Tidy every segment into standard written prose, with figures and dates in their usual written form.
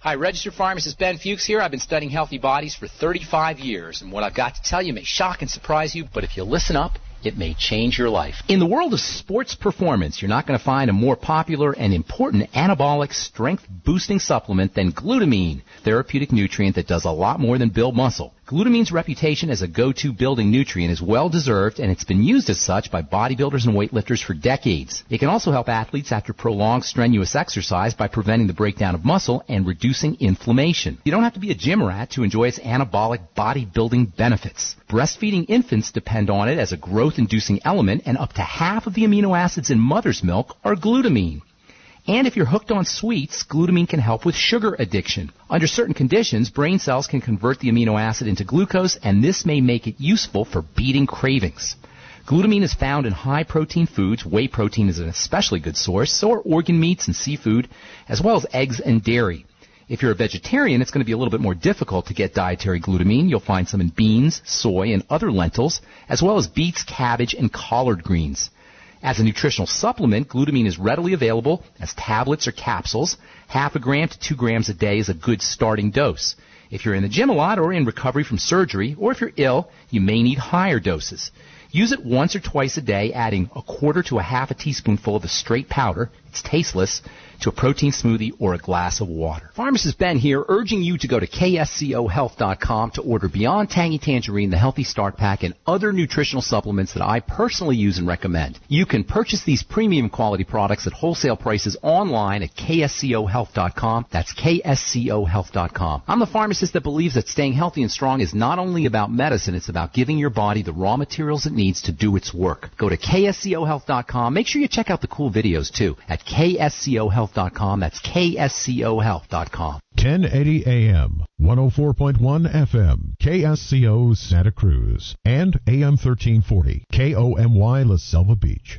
Hi, registered pharmacist Ben Fuchs here. I've been studying healthy bodies for 35 years, and what I've got to tell you may shock and surprise you, but if you listen up, it may change your life. In the world of sports performance, you're not going to find a more popular and important anabolic strength-boosting supplement than glutamine, therapeutic nutrient that does a lot more than build muscle. Glutamine's reputation as a go-to building nutrient is well-deserved, and it's been used as such by bodybuilders and weightlifters for decades. It can also help athletes after prolonged strenuous exercise by preventing the breakdown of muscle and reducing inflammation. You don't have to be a gym rat to enjoy its anabolic bodybuilding benefits. Breastfeeding infants depend on it as a growth-inducing element, and up to half of the amino acids in mother's milk are glutamine. And if you're hooked on sweets, glutamine can help with sugar addiction. Under certain conditions, brain cells can convert the amino acid into glucose, and this may make it useful for beating cravings. Glutamine is found in high-protein foods. Whey protein is an especially good source. So are organ meats and seafood, as well as eggs and dairy. If you're a vegetarian, it's going to be a little bit more difficult to get dietary glutamine. You'll find some in beans, soy, and other lentils, as well as beets, cabbage, and collard greens. As a nutritional supplement, glutamine is readily available as tablets or capsules. 0.5 gram to 2 grams a day is a good starting dose. If you're in the gym a lot or in recovery from surgery, or if you're ill, you may need higher doses. Use it once or twice a day, adding 1/4 to 1/2 teaspoonful of the straight powder. It's tasteless. To a protein smoothie or a glass of water. Pharmacist Ben here, urging you to go to kscohealth.com to order Beyond Tangy Tangerine, the Healthy Start Pack, and other nutritional supplements that I personally use and recommend. You can purchase these premium quality products at wholesale prices online at kscohealth.com. That's kscohealth.com. I'm the pharmacist that believes that staying healthy and strong is not only about medicine, it's about giving your body the raw materials it needs to do its work. Go to kscohealth.com. Make sure you check out the cool videos too at kscohealth.com. That's kscohealth.com. 1080 AM, 104.1 FM, KSCO Santa Cruz, and AM 1340, KOMY La Selva Beach.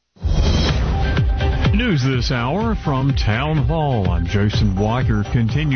News this hour from Town Hall. I'm Jason Walker. Continue